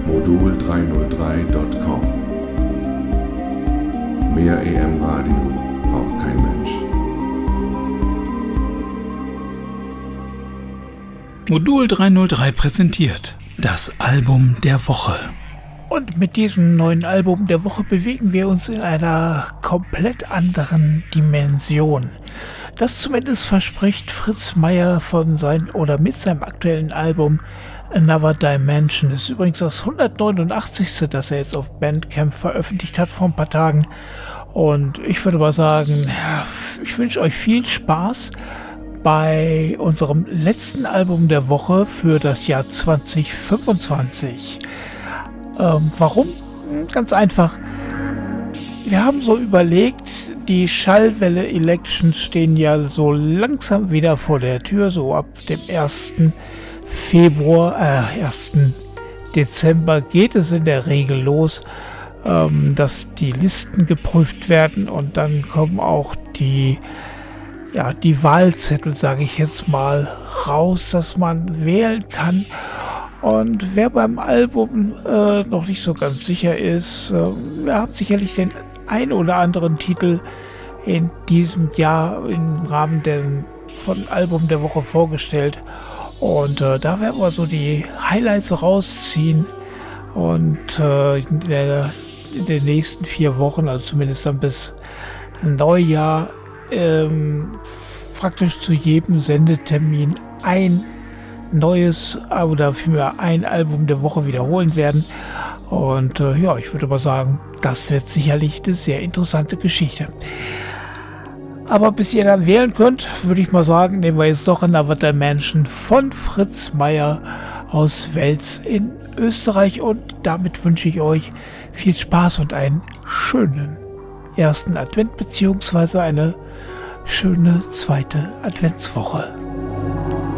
modul303.com. Mehr EM-Radio braucht kein Mensch. Modul 303 präsentiert das Album der Woche. Und mit diesem neuen Album der Woche bewegen wir uns in einer komplett anderen Dimension. Das zumindest verspricht Fritz Meier mit seinem aktuellen Album Another Dimension. Das ist übrigens das 189. das er jetzt auf Bandcamp veröffentlicht hat vor ein paar Tagen. Und ich würde mal sagen, ich wünsche euch viel Spaß bei unserem letzten Album der Woche für das Jahr 2025. Warum? Ganz einfach. Wir haben so überlegt, die Schallwelle-Elections stehen ja so langsam wieder vor der Tür, so ab dem 1. Dezember geht es in der Regel los, dass die Listen geprüft werden und dann kommen auch die Wahlzettel, sage ich jetzt mal, raus, dass man wählen kann. Und wer beim Album noch nicht so ganz sicher ist, wir haben sicherlich den ein oder anderen Titel in diesem Jahr im Rahmen von Album der Woche vorgestellt. Und da werden wir so die Highlights rausziehen und in den nächsten 4 Wochen, also zumindest dann bis Neujahr, praktisch zu jedem Sendetermin ein neues oder vielmehr ein Album der Woche wiederholen werden. Und ich würde mal sagen, das wird sicherlich eine sehr interessante Geschichte. Aber bis ihr dann wählen könnt, würde ich mal sagen, nehmen wir jetzt doch Another Dimension von Fritz Meier aus Wels in Österreich. Und damit wünsche ich euch viel Spaß und einen schönen ersten Advent bzw. eine schöne zweite Adventswoche.